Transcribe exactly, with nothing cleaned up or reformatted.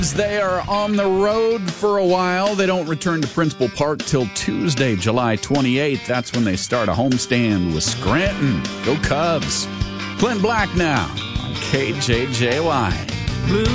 They are on the road for a while. They don't return to Principal Park till Tuesday, July twenty-eighth. That's when they start a homestand with Scranton. Go Cubs. Clint Black now on K J J Y.